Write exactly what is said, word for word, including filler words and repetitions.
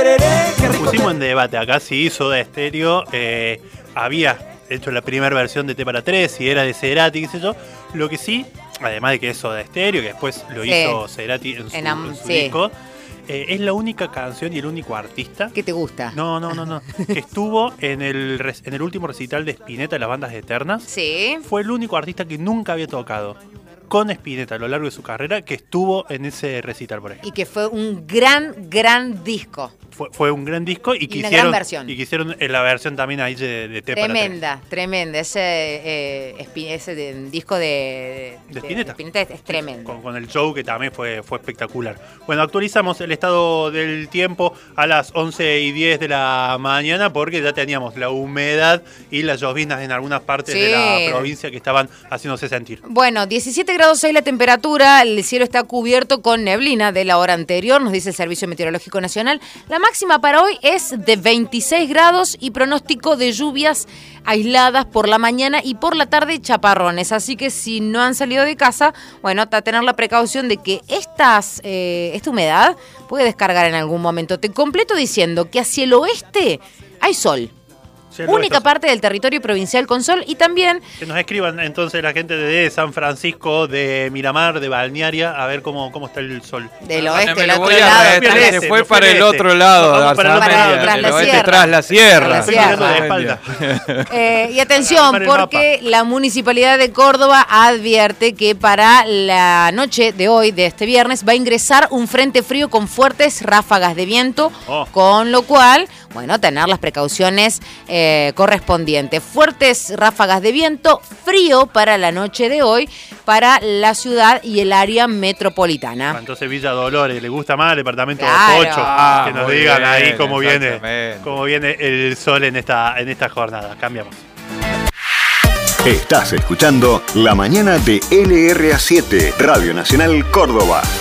Pusimos en debate acá si Soda Stereo eh, había hecho la primera versión de T para tres, si era de Cerati, qué sé yo. Lo que sí, además de que es Soda Stereo, que después lo sí. hizo Cerati en su, en am, en su sí. disco, eh, es la única canción y el único artista ¿que te gusta? No, no, no, no. que estuvo en el, en el último recital de Spinetta, Las Bandas Eternas. Sí. Fue el único artista que nunca había tocado con Spinetta a lo largo de su carrera, que estuvo en ese recital, por ejemplo. Y que fue un gran, gran disco. Fue, fue un gran disco y, y quisieron, una gran versión. Y quisieron la versión también ahí de, de T Tremenda, para tres. tremenda. Ese, eh, ese de, disco de, de, de Spinetta, de Spinetta es, es tremendo. Con, con el show que también fue, fue espectacular. Bueno, actualizamos el estado del tiempo a las once y diez de la mañana porque ya teníamos la humedad y las lloviznas en algunas partes sí. de la provincia que estaban haciéndose sentir. Bueno, diecisiete grados seis la temperatura, el cielo está cubierto con neblina de la hora anterior, nos dice el Servicio Meteorológico Nacional. La máxima para hoy es de veintiséis grados y pronóstico de lluvias aisladas por la mañana y por la tarde chaparrones. Así que si no han salido de casa, bueno, a tener la precaución de que estas, eh, esta humedad puede descargar en algún momento. Te completo diciendo que hacia el oeste hay sol. Sí, única oeste. Parte del territorio provincial con sol y también... Que nos escriban entonces la gente de San Francisco, de Miramar, de Balnearia, a ver cómo, cómo está el sol. Del oeste, del otro lado. Se este, fue para el otro lado. Vamos para el otro lado, tras la sierra. Tras la sierra. Tras la sierra. De espalda. Eh, y atención, porque la Municipalidad de Córdoba advierte que para la noche de hoy, de este viernes, va a ingresar un frente frío con fuertes ráfagas de viento, oh. con lo cual, bueno, tener las precauciones eh, correspondientes. Fuertes ráfagas de viento, frío para la noche de hoy, para la ciudad y el área metropolitana. Entonces Villa Dolores, ¿le gusta más el departamento claro. ocho? Ah, que nos digan bien, ahí cómo viene, cómo viene el sol en esta, en esta jornada. Cambiamos. Estás escuchando La Mañana de L R A siete, Radio Nacional Córdoba.